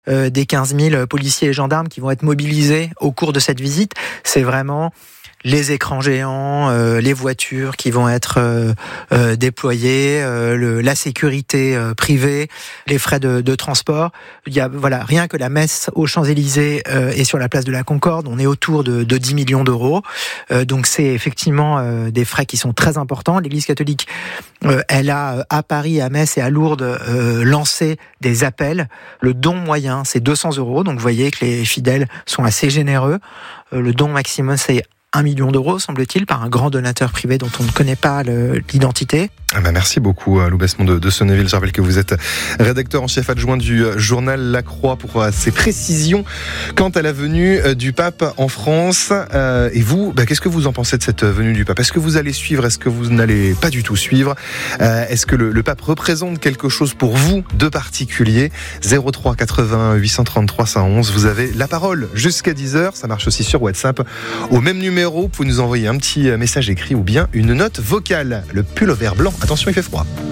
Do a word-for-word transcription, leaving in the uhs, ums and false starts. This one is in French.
euh, des quinze mille policiers et gendarmes qui vont être mobilisés au cours de cette visite. C'est vraiment les écrans géants, euh, les voitures qui vont être euh, euh, déployées, euh, le, la sécurité euh, privée, les frais de, de transport. Il y a voilà rien que la messe aux Champs-Élysées euh, et sur la place de la Concorde, on est autour de, de dix millions d'euros. Euh, donc c'est effectivement euh, des frais qui sont très importants. L'Église catholique, euh, elle a à Paris, à Metz et à Lourdes euh, lancé des appels. Le don moyen, c'est deux cents euros. Donc vous voyez que les fidèles sont assez généreux. Euh, le don maximum, c'est un million d'euros, semble-t-il, par un grand donateur privé dont on ne connaît pas le, l'identité. Ah bah merci beaucoup, Lou Besmond de, de Sonneville. Je rappelle que vous êtes rédacteur en chef adjoint du journal La Croix pour ces précisions quant à la venue du pape en France. Euh, et vous, bah, qu'est-ce que vous en pensez de cette venue du pape ? Est-ce que vous allez suivre ? Est-ce que vous n'allez pas du tout suivre ? euh, Est-ce que le, le pape représente quelque chose pour vous de particulier ? zéro trois quatre-vingts huit cent trente-trois cent onze. Vous avez la parole jusqu'à dix heures. Ça marche aussi sur WhatsApp. Au même numéro, vous pouvez nous envoyer un petit message écrit ou bien une note vocale. Le pull vert blanc. Attention, il fait froid.